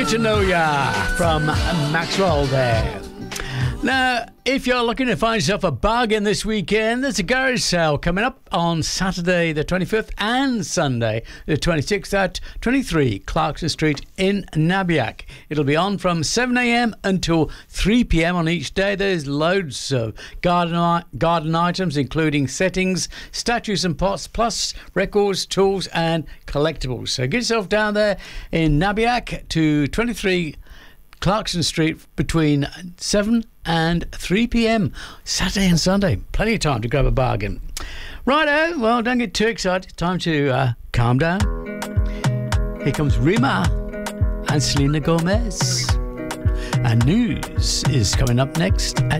Get to Know Ya from Maxwell there. Now, if you're looking to find yourself a bargain this weekend, there's a garage sale coming up on Saturday the 25th and Sunday the 26th at 23 Clarkson Street in Nabiac. It'll be on from 7 a.m. until 3 p.m. on each day. There's loads of garden items, including settings, statues and pots, plus records, tools and collectibles. So get yourself down there in Nabiac to 23 Clarkson Street between 7 and 3 p.m. Saturday and Sunday. Plenty of time to grab a bargain. Righto, well, don't get too excited. Time to calm down. Here comes Rima and Selena Gomez. And news is coming up next at